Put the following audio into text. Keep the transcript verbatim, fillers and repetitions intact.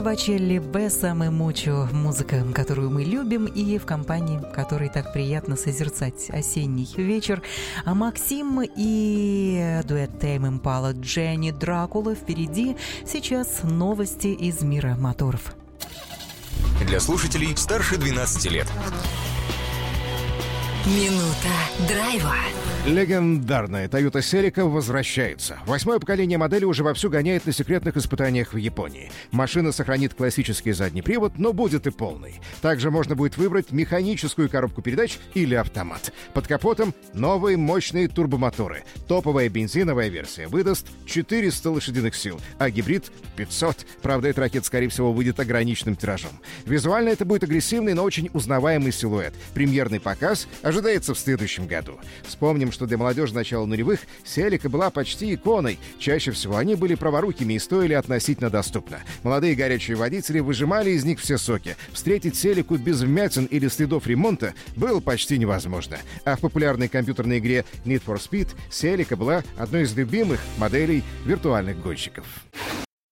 Бачелли, Бесам и Мучо. Музыка, которую мы любим и в компании которой так приятно созерцать осенний вечер. А Максим и дуэт Tame Impala Дженни Дракула впереди. Сейчас новости из мира моторов. Для слушателей старше двенадцати лет. Минута драйва. Легендарная Toyota Celica возвращается. Восьмое поколение модели уже вовсю гоняет на секретных испытаниях в Японии. Машина сохранит классический задний привод, но будет и полный. Также можно будет выбрать механическую коробку передач или автомат. Под капотом новые мощные турбомоторы. Топовая бензиновая версия выдаст четыреста лошадиных сил, а гибрид — пятьсот. Правда, эта ракета, скорее всего, выйдет ограниченным тиражом. Визуально это будет агрессивный, но очень узнаваемый силуэт. Премьерный показ ожидается в следующем году. Вспомним, что для молодежи начала нулевых Celica была почти иконой. Чаще всего они были праворукими и стоили относительно доступно. Молодые горячие водители выжимали из них все соки. Встретить Celica без вмятин или следов ремонта было почти невозможно. А в популярной компьютерной игре Need for Speed Celica была одной из любимых моделей виртуальных гонщиков.